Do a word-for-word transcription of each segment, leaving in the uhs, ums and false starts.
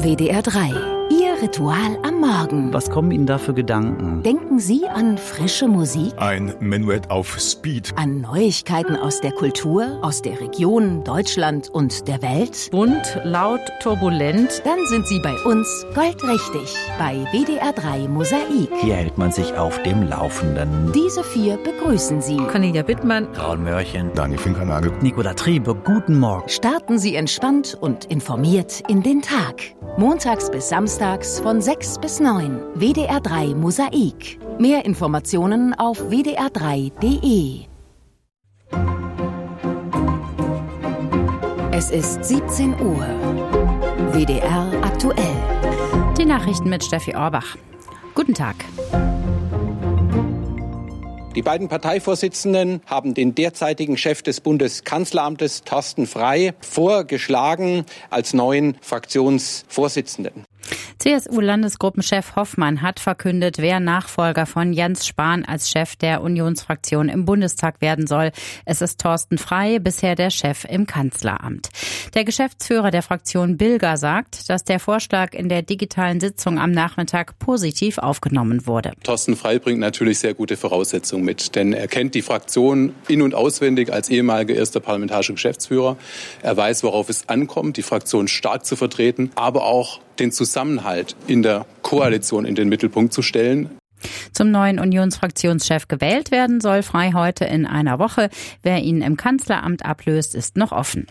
W D R drei. Ihr Ritual am Morgen. Was kommen Ihnen da für Gedanken? Denken Sie an frische Musik? Ein Menuett auf Speed. An Neuigkeiten aus der Kultur, aus der Region, Deutschland und der Welt? Bunt, laut, turbulent. Dann sind Sie bei uns goldrichtig. Bei W D R drei Mosaik. Hier hält man sich auf dem Laufenden. Diese vier begrüßen Sie. Cornelia Bittmann, Raul Mörchen, Daniel Finkernagel, Nicola Triebe, guten Morgen. Starten Sie entspannt und informiert in den Tag. Montags bis Samstags von sechs bis neun. W D R drei Mosaik. Mehr Informationen auf w d r drei punkt d e. Es ist siebzehn Uhr. W D R aktuell. Die Nachrichten mit Steffi Orbach. Guten Tag. Die beiden Parteivorsitzenden haben den derzeitigen Chef des Bundeskanzleramtes, Thorsten Frey, vorgeschlagen als neuen Fraktionsvorsitzenden. C S U-Landesgruppenchef Hoffmann hat verkündet, wer Nachfolger von Jens Spahn als Chef der Unionsfraktion im Bundestag werden soll. Es ist Thorsten Frey, bisher der Chef im Kanzleramt. Der Geschäftsführer der Fraktion Bilger sagt, dass der Vorschlag in der digitalen Sitzung am Nachmittag positiv aufgenommen wurde. Thorsten Frey bringt natürlich sehr gute Voraussetzungen mit, denn er kennt die Fraktion in- und auswendig als ehemaliger erster parlamentarischer Geschäftsführer. Er weiß, worauf es ankommt, die Fraktion stark zu vertreten, aber auch den Zusammenhalt in der Koalition in den Mittelpunkt zu stellen. Zum neuen Unionsfraktionschef gewählt werden soll Frey heute in einer Woche. Wer ihn im Kanzleramt ablöst, ist noch offen.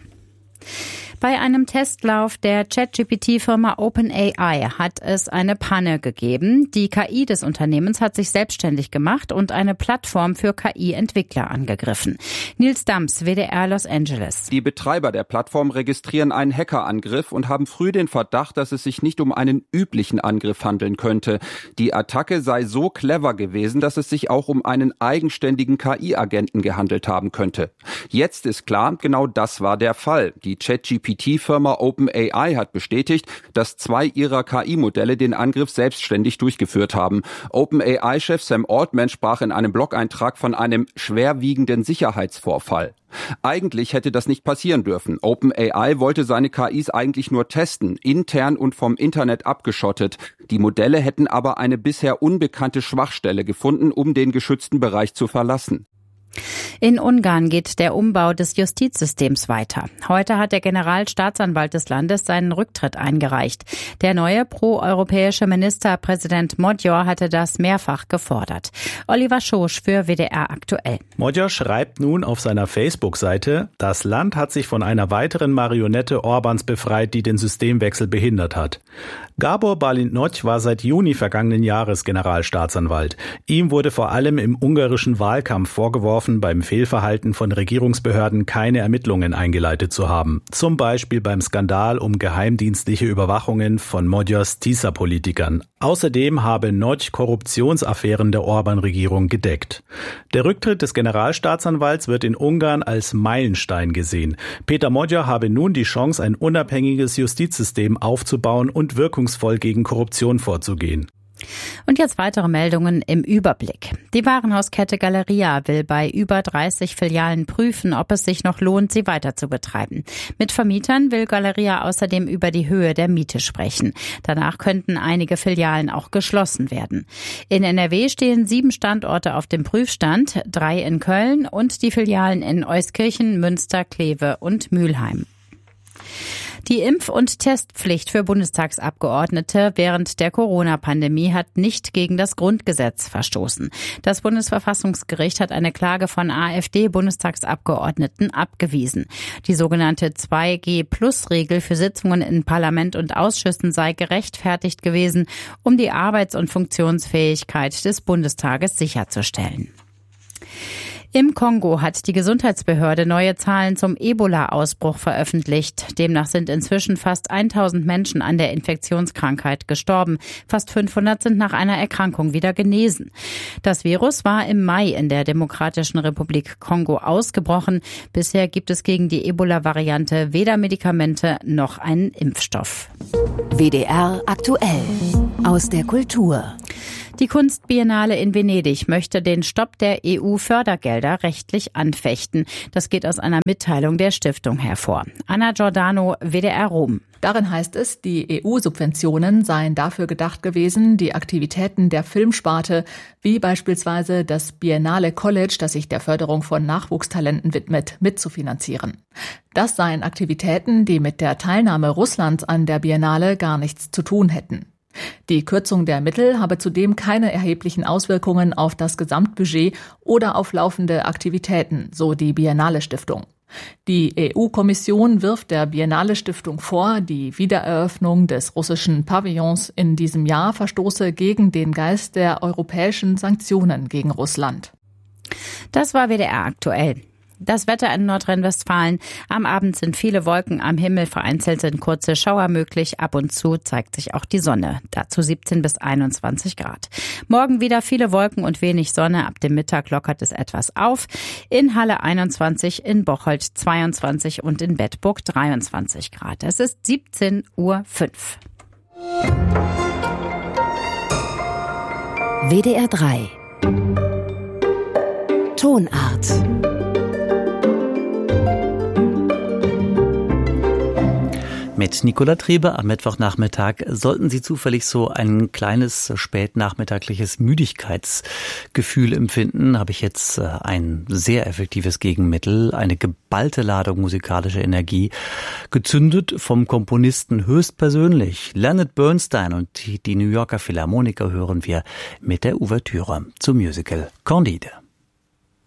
Bei einem Testlauf der ChatGPT-Firma OpenAI hat es eine Panne gegeben. Die K I des Unternehmens hat sich selbstständig gemacht und eine Plattform für K I-Entwickler angegriffen. Nils Dams, W D R Los Angeles. Die Betreiber der Plattform registrieren einen Hackerangriff und haben früh den Verdacht, dass es sich nicht um einen üblichen Angriff handeln könnte. Die Attacke sei so clever gewesen, dass es sich auch um einen eigenständigen K I-Agenten gehandelt haben könnte. Jetzt ist klar, genau das war der Fall. Die ChatGPT Die Firma OpenAI hat bestätigt, dass zwei ihrer K I-Modelle den Angriff selbstständig durchgeführt haben. OpenAI-Chef Sam Altman sprach in einem Blog-Eintrag von einem schwerwiegenden Sicherheitsvorfall. Eigentlich hätte das nicht passieren dürfen. OpenAI wollte seine K Is eigentlich nur testen, intern und vom Internet abgeschottet. Die Modelle hätten aber eine bisher unbekannte Schwachstelle gefunden, um den geschützten Bereich zu verlassen. In Ungarn geht der Umbau des Justizsystems weiter. Heute hat der Generalstaatsanwalt des Landes seinen Rücktritt eingereicht. Der neue proeuropäische Ministerpräsident Magyar hatte das mehrfach gefordert. Oliver Schosch für W D R aktuell. Magyar schreibt nun auf seiner Facebook-Seite, das Land hat sich von einer weiteren Marionette Orbáns befreit, die den Systemwechsel behindert hat. Gábor Bálint Nagy war seit Juni vergangenen Jahres Generalstaatsanwalt. Ihm wurde vor allem im ungarischen Wahlkampf vorgeworfen, beim Fehlverhalten von Regierungsbehörden keine Ermittlungen eingeleitet zu haben. Zum Beispiel beim Skandal um geheimdienstliche Überwachungen von Magyars Tisza-Politikern. Außerdem habe Nagy Korruptionsaffären der Orbán-Regierung gedeckt. Der Rücktritt des Generalstaatsanwalts wird in Ungarn als Meilenstein gesehen. Péter Magyar habe nun die Chance, ein unabhängiges Justizsystem aufzubauen und wirkungsvoll gegen Korruption vorzugehen. Und jetzt weitere Meldungen im Überblick. Die Warenhauskette Galeria will bei über dreißig Filialen prüfen, ob es sich noch lohnt, sie weiter zu betreiben. Mit Vermietern will Galeria außerdem über die Höhe der Miete sprechen. Danach könnten einige Filialen auch geschlossen werden. In N R W stehen sieben Standorte auf dem Prüfstand, drei in Köln und die Filialen in Euskirchen, Münster, Kleve und Mülheim. Die Impf- und Testpflicht für Bundestagsabgeordnete während der Corona-Pandemie hat nicht gegen das Grundgesetz verstoßen. Das Bundesverfassungsgericht hat eine Klage von AfD-Bundestagsabgeordneten abgewiesen. Die sogenannte zwei G Plus Regel für Sitzungen in Parlament und Ausschüssen sei gerechtfertigt gewesen, um die Arbeits- und Funktionsfähigkeit des Bundestages sicherzustellen. Im Kongo hat die Gesundheitsbehörde neue Zahlen zum Ebola-Ausbruch veröffentlicht. Demnach sind inzwischen fast tausend Menschen an der Infektionskrankheit gestorben. Fast fünfhundert sind nach einer Erkrankung wieder genesen. Das Virus war im Mai in der Demokratischen Republik Kongo ausgebrochen. Bisher gibt es gegen die Ebola-Variante weder Medikamente noch einen Impfstoff. W D R aktuell aus der Kultur. Die Kunstbiennale in Venedig möchte den Stopp der E U-Fördergelder rechtlich anfechten. Das geht aus einer Mitteilung der Stiftung hervor. Anna Giordano, W D R Rom. Darin heißt es, die E U-Subventionen seien dafür gedacht gewesen, die Aktivitäten der Filmsparte, wie beispielsweise das Biennale College, das sich der Förderung von Nachwuchstalenten widmet, mitzufinanzieren. Das seien Aktivitäten, die mit der Teilnahme Russlands an der Biennale gar nichts zu tun hätten. Die Kürzung der Mittel habe zudem keine erheblichen Auswirkungen auf das Gesamtbudget oder auf laufende Aktivitäten, so die Biennale Stiftung. Die E U-Kommission wirft der Biennale Stiftung vor, die Wiedereröffnung des russischen Pavillons in diesem Jahr verstoße gegen den Geist der europäischen Sanktionen gegen Russland. Das war W D R aktuell. Das Wetter in Nordrhein-Westfalen. Am Abend sind viele Wolken am Himmel, vereinzelt sind kurze Schauer möglich. Ab und zu zeigt sich auch die Sonne. Dazu siebzehn bis einundzwanzig Grad. Morgen wieder viele Wolken und wenig Sonne. Ab dem Mittag lockert es etwas auf. In Halle einundzwanzig, in Bocholt zweiundzwanzig und in Bedburg dreiundzwanzig Grad. Es ist siebzehn Uhr fünf. W D R drei Tonart. Mit Nicola Trebe am Mittwochnachmittag. Sollten Sie zufällig so ein kleines spätnachmittagliches Müdigkeitsgefühl empfinden, habe ich jetzt ein sehr effektives Gegenmittel, eine geballte Ladung musikalischer Energie, gezündet vom Komponisten höchstpersönlich. Leonard Bernstein und die New Yorker Philharmoniker hören wir mit der Ouvertüre zum Musical Candide.